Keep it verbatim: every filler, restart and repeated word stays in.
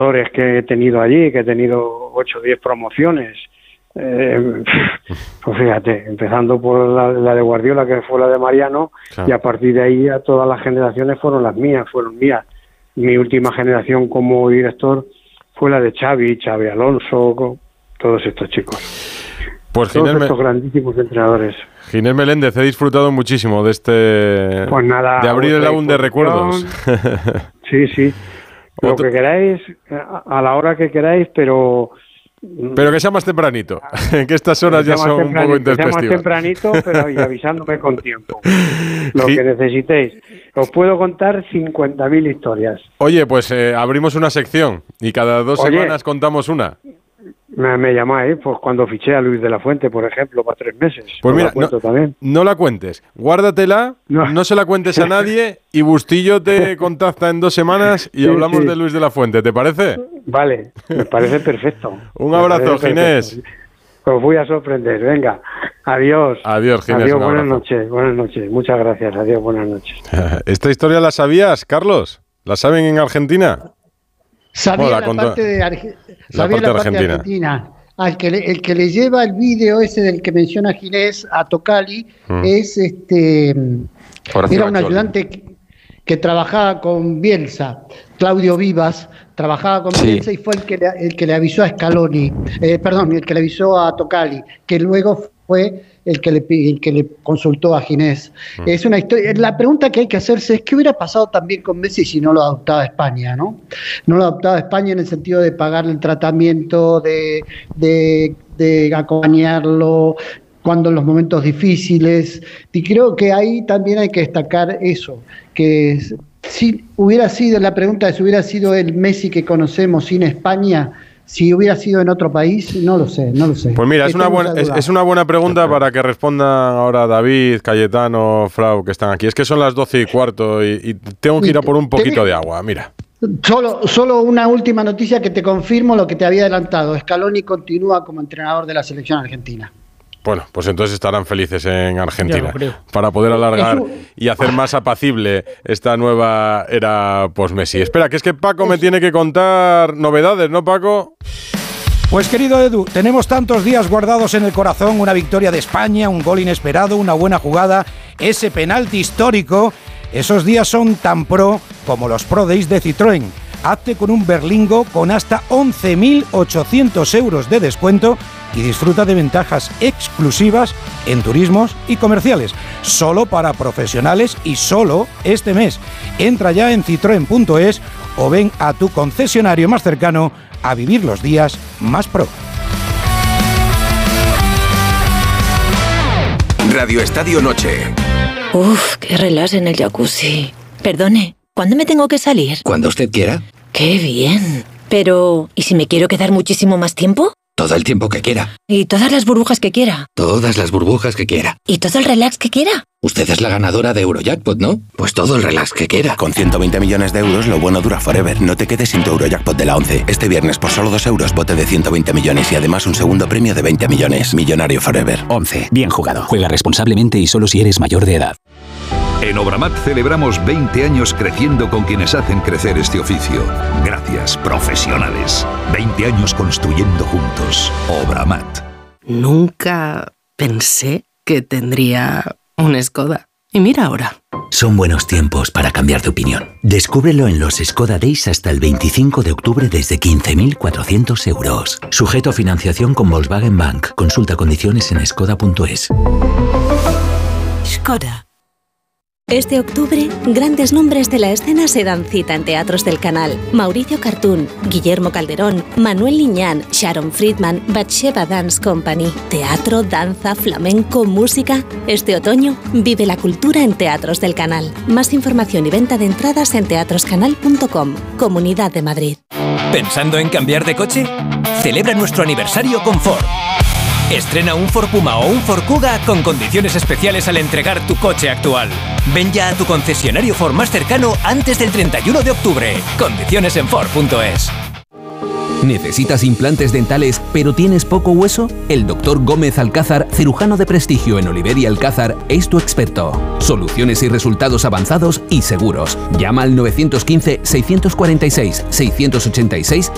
que he tenido allí, que he tenido ocho o diez promociones. Eh, pues fíjate, empezando por la, la de Guardiola, que fue la de Mariano, claro. Y a partir de ahí a todas las generaciones fueron las mías, fueron mías. Mi última generación como director fue la de Xavi, Xavi Alonso, con todos estos chicos. Pues todos Ginés estos Me... grandísimos entrenadores. Ginés Meléndez, he disfrutado muchísimo de este, pues nada, de abrir el álbum de recuerdos. Sí, sí. Lo Otro... que queráis, a la hora que queráis, pero... Pero que sea más tempranito, que estas horas ya son un poco intempestivas. Que sea más tempranito, pero y avisándome con tiempo. Lo sí. que necesitéis. Os puedo contar cincuenta mil historias. Oye, pues eh, abrimos una sección y cada dos Oye, semanas contamos una. Me, me llamáis, pues cuando fiché a Luis de la Fuente, por ejemplo, para tres meses. Pues mira, la no, también. no la cuentes, guárdatela, no. no se la cuentes a nadie y Bustillo te contacta en dos semanas y sí, hablamos sí. de Luis de la Fuente, ¿te parece? Vale, me parece perfecto. Un abrazo, Ginés. Os voy a sorprender, venga. Adiós. Adiós, Ginés. Adiós, buenas noches, buenas noches. Muchas gracias, adiós, buenas noches. ¿Esta historia la sabías, Carlos? ¿La saben en Argentina? Sabía bueno, la, la contra... parte de, Arge... la Sabía parte la parte argentina. de Argentina. Al que le, el que le lleva el vídeo ese del que menciona Ginés a Tocali mm. es este Horacio era un Bacholi. ayudante que, que trabajaba con Bielsa, Claudio Vivas, trabajaba con sí. Bielsa y fue el que le, el que le avisó a Scaloni, eh, perdón, el que le avisó a Tocali, que luego fue el que le, el que le consultó a Ginés. Mm. Es una historia. La pregunta que hay que hacerse es qué hubiera pasado también con Messi si no lo adoptaba España, ¿no? No lo adoptaba España en el sentido de pagar el tratamiento, de, de, de acompañarlo cuando en los momentos difíciles. Y creo que ahí también hay que destacar eso, que si hubiera sido, la pregunta es si hubiera sido el Messi que conocemos sin España, si hubiera sido en otro país, no lo sé, no lo sé. Pues mira, es una, buena, es, es una buena pregunta para que respondan ahora David, Cayetano, Frau, que están aquí. Es que son las doce y cuarto y, y tengo que ir a por un poquito de agua, mira. Solo, solo una última noticia que te confirmo lo que te había adelantado. Scaloni continúa como entrenador de la selección argentina. Bueno, pues entonces estarán felices en Argentina para poder alargar y hacer más apacible esta nueva era post-Messi. Espera, que es que Paco me tiene que contar novedades, ¿no, Paco? Pues querido Edu, tenemos tantos días guardados en el corazón, una victoria de España, un gol inesperado, una buena jugada, ese penalti histórico. Esos días son tan pro como los Pro Days de Citroën. Hazte con un Berlingo con hasta once mil ochocientos euros de descuento y disfruta de ventajas exclusivas en turismos y comerciales, solo para profesionales y solo este mes. Entra ya en citroen punto es o ven a tu concesionario más cercano a vivir los días más pro. Radio Estadio Noche. Uf, qué relax en el jacuzzi. Perdone, ¿cuándo me tengo que salir? Cuando usted quiera. ¡Qué bien! Pero, ¿y si me quiero quedar muchísimo más tiempo? Todo el tiempo que quiera. ¿Y todas las burbujas que quiera? Todas las burbujas que quiera. ¿Y todo el relax que quiera? Usted es la ganadora de Eurojackpot, ¿no? Pues todo el relax que quiera. Con ciento veinte millones de euros, lo bueno dura forever. No te quedes sin tu Eurojackpot de la once. Este viernes, por solo dos euros, bote de ciento veinte millones y además un segundo premio de veinte millones. Millonario forever. once. Bien jugado. Juega responsablemente y solo si eres mayor de edad. En Obramat celebramos veinte años creciendo con quienes hacen crecer este oficio. Gracias, profesionales. veinte años construyendo juntos. Obramat. Nunca pensé que tendría un Skoda. Y mira ahora. Son buenos tiempos para cambiar de opinión. Descúbrelo en los Skoda Days hasta el veinticinco de octubre desde quince mil cuatrocientos euros. Sujeto a financiación con Volkswagen Bank. Consulta condiciones en skoda punto es. Skoda. Este octubre, grandes nombres de la escena se dan cita en Teatros del Canal. Mauricio Cartún, Guillermo Calderón, Manuel Liñán, Sharon Friedman, Batsheva Dance Company. Teatro, danza, flamenco, música. Este otoño, vive la cultura en Teatros del Canal. Más información y venta de entradas en teatroscanal punto com. Comunidad de Madrid. ¿Pensando en cambiar de coche? Celebra nuestro aniversario con Ford. Estrena un Ford Puma o un Ford Kuga con condiciones especiales al entregar tu coche actual. Ven ya a tu concesionario Ford más cercano antes del treinta y uno de octubre. Condiciones en Ford punto es. ¿Necesitas implantes dentales pero tienes poco hueso? El doctor Gómez Alcázar, cirujano de prestigio en Oliver y Alcázar, es tu experto. Soluciones y resultados avanzados y seguros. Llama al nueve uno cinco, seis cuatro seis, seis ocho seis